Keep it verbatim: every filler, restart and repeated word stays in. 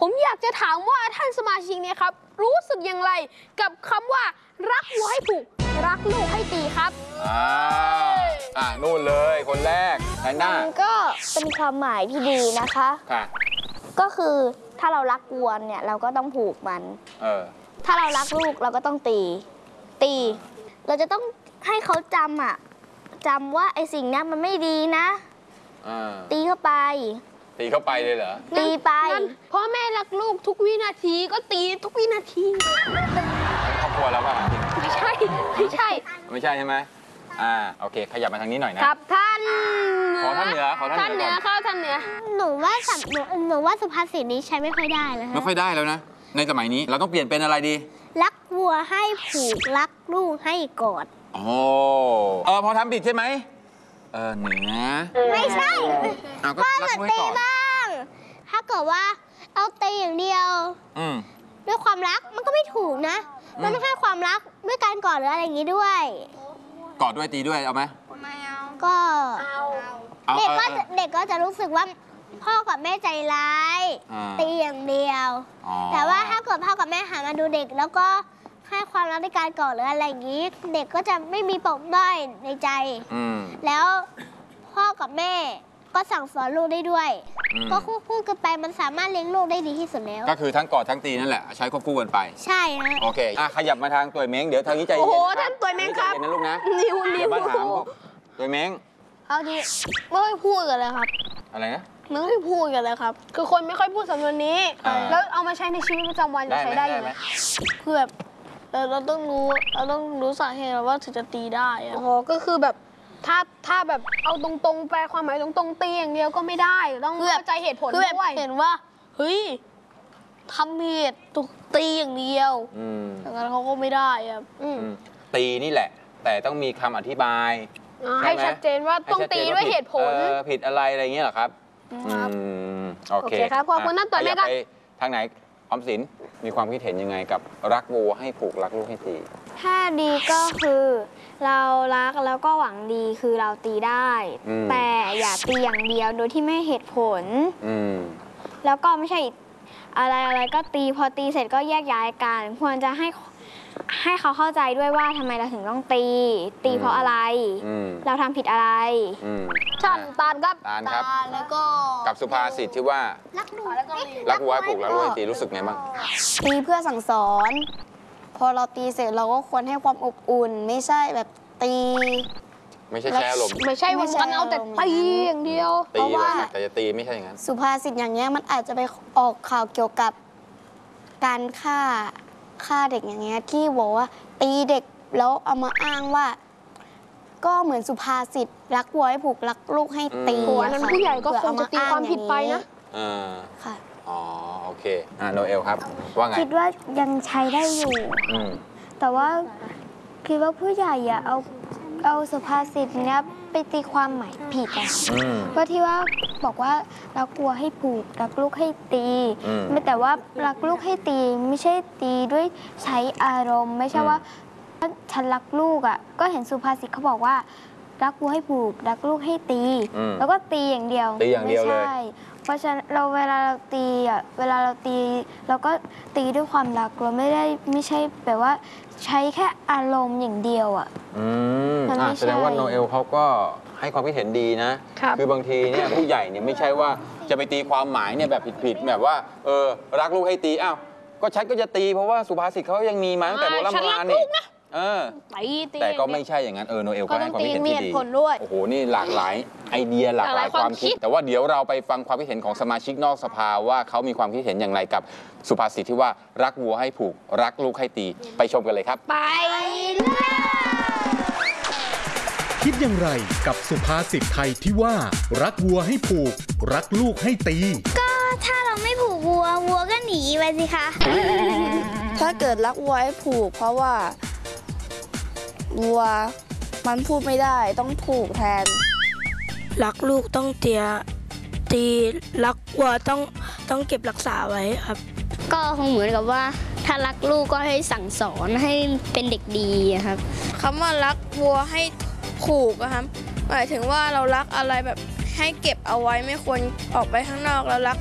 ผมอยากจะถามว่าท่านสมาชิกเนี่ยครับรู้สึกอย่างไรกับคำว่ารักวัวให้ผูกรักลูกให้ตีครับอ่าอ่านู่นเลยคนแรกแพนด้ามันก็เป็นความหมายที่ดีนะคะค่ะก็คือถ้าเรารักวัวเนี่ยเราก็ต้องผูกมันเออถ้าเรารักลูกเราก็ต้องตีตีเราจะต้องให้เขาจำอ่ะจำว่าไอ้สิ่งนี้มันไม่ดีนะตีเข้าไปตีเข้าไปเลยเหรอตีไปพ่อแม่รักลูกทุกวินาทีก็ตีทุกวินาทีครอบครัวแล้วป่ะไม่ใช่ไม่ใช่ไม่ใช่ใช่ไหมอ่าโอเคขยับมาทางนี้หน่อยนะครับท่านขอท่านเหนือขอท่านเหนือเข้าท่านเหนือหนูว่าสับหนูหนูว่าสุภาษิตนี้ใช้ไม่ค่อยได้เลยไม่ค่อยได้แล้วนะในสมัยนี้เราต้องเปลี่ยนเป็นอะไรดีรักวัวให้ผูกรักลูกให้กอดโอ้เออพอทำผิดใช่ไหมเออเหนือไม่ใช่ก็รักไว้ก่อนบ้างถ้าเกิดว่าเอาตีอย่างเดียวด้วยความรักมันก็ไม่ถูกนะมันต้องให้ความรักด้วยการกอดหรืออะไรอย่างนี้ด้วยกอดด้วยตีด้วยเอาไหมไม่เอาก็เด็กก็เด็กก็จะรู้สึกว่าพ่อกับแม่ใจร้ายตีอย่างเดียวแต่ว่าถ้าเกิดพ่อกับแม่หันมาดูเด็กแล้วก็ให้ความรักในการกอดหรืออะไรอย่างนี้เด็กก็จะไม่มีปมด้อยในใจแล้วพ่อกับแม่ก็สั่งสอนลูกได้ด้วยก็คู่คู่กันไปมันสามารถเลี้ยงลูกได้ดีที่สุดแล้วก็คือทั้งกอดทั้งตีนั่นแหละใช้ควบคู่กันไปใช่ฮะโอเคอ่ะขยับมาทางตัวเม้งเดี๋ยวทางนี้ใจเย็นโอ้โหท่านตัวเม้งครับนะลูกนะนิ้วนิ้วมาถามตัวเม้งเอาดิไม่ค่อยพูดกันเลยครับอะไรนะไม่ค่อยพูดกันเลยครับคือคนไม่ค่อยพูดสำนวนนี้แล้วเอามาใช้ในชีวิตประจำวันจะใช้ได้ไหมคือแบบเราต้องรู้เราต้องรู้สาเหตุว่าถึงจะตีได้อ๋อก็คือแบบถ้าถ้าแบบเอาตรงๆแปลความหมายตรงๆตีอย่างเดียวก็ไม่ได้ต้องเข้าใจเหตุผลด้วยเห็นว่าเฮ้ยทำผิดถูกตีอย่างเดียวดังนั้นเขาก็ไม่ได้ครับตีนี่แหละแต่ต้องมีคำอธิบายให้ชัดเจนว่าต้องตีด้วยเหตุผลผิดอะไรอะไรเงี้ยหรอครับโอเคครับขอบคุณนั่นตัวแม่ก็ทางไหนออมสินมีความคิดเห็นยังไงกับรักวัวให้ผูกรักลูกให้ตีถ้าดีก็คือเรารักแล้วก็หวังดีคือเราตีได้แต่อย่าตีอย่างเดียวโดยที่ไม่เหตุผลแล้วก็ไม่ใช่อะไรอะไรก็ตีพอตีเสร็จก็แยกย้ายกันควรจะให้ให้เขาเข้าใจด้วยว่าทำไมเราถึงต้องตีตีเพราะอะไรเราทำผิดอะไรช่างตาลครับตาลครับแล้วก็กับสุภาษิตที่ว่ารักลูกรักวัวให้ผูกรักลูกให้ตีรู้สึกไงบ้างตีเพื่อสั่งสอนพอเราตีเสร็จเราก็ควรให้ความอบอุ่นไม่ใช่แบบตีไม่ใช่แช่ลมไม่ใช่วันวันเอาแต่ตีอย่างเดียวเพราะว่าแต่จะตีไม่ใช่อย่างนั้นสุภาษิตอย่างเงี้ยมันอาจจะไปออกข่าวเกี่ยวกับการฆ่าฆ่าเด็กอย่างเงี้ยที่บอกว่าตีเด็กแล้วเอามาอ้างว่าก็เหมือนสุภาษิตรักวัวให้ผูกรักลูกให้ตีอันนั้นผู้ใหญ่ก็คงจะตีความผิดไปนะอ่าค่ะอ๋อโอเคอ่าโนเอลครับว่าไงคิดว่ายังใช้ได้อยู่แต่ว่าคิดว่าผู้ใหญ่อะเอาเอาสุภาษิตเนี้ยไปตีความหมายผิดอะว่าที่ว่าบอกว่ารักวัวให้ผูกรักลูกให้ตีไม่แต่ว่ารักลูกให้ตีไม่ใช่ตีด้วยใช้อารมณ์ไม่ใช่ว่าฉันรักลูกอ่ะก็เห็นสุภาษิตเขาบอกว่ารักวัวให้ผูกรักลูกให้ตีแล้วก็ตีอย่างเดียวตีอย่างเดียวเลยเพราะฉะนั้นเราเวลาเราตีอ่ะเวลาเราตีเราก็ตีด้วยความรักเราไม่ได้ไม่ใช่แบบว่าใช้แค่อารมณ์อย่างเดียวอ่ะอืมแสดงว่าโนเอลเขาก็ให้ความคิดเห็นดีนะคือบางทีเนี่ยผู้ใหญ่เนี่ยไม่ใช่ว่าจะไปตีความหมายเนี่ยแบบผิดๆแบบว่าเออรักลูกให้ตีอ้าวก็ฉันก็จะตีเพราะว่าสุภาษิตเขายังมีมาตั้งแต่โบราณโบราณนี่เออแต่ก็ไม่ใช่อย่างนั้นเออโนเอลก็ให้ความคิดเห็นที่ดีโอ้โหนี่หลากหลายไอเดียหลากหลายความคิดแต่ว่าเดี๋ยวเราไปฟังความคิดเห็นของสมาชิกนอกสภาว่าเขามีความคิดเห็นอย่างไรกับสุภาษิตที่ว่ารักวัวให้ผูกรักลูกให้ตีไปชมกันเลยครับไปเลยคิดอย่างไรกับสุภาษิตไทยที่ว่ารักวัวให้ผูกรักลูกให้ตีก็ถ้าเราไม่ผูกวัววัวก็หนีไปสิคะถ้าเกิดรักวัวให้ผูกเพราะว่าวัวมันพูดไม่ได้ต้องผูกแทนรักลูกต้องเตียตีรักวัวต้องต้องเก็บรักษาไว้ครับก็คงเหมือนกับว่าถ้ารักลูกก็ให้สั่งสอนให้เป็นเด็กดีครับคำว่ารักวัวให้ผูกนะครับหมายถึงว่าเรารักอะไรแบบให้เก็บเอาไว้ไม่ควรออกไปข้างนอกแล้วรัก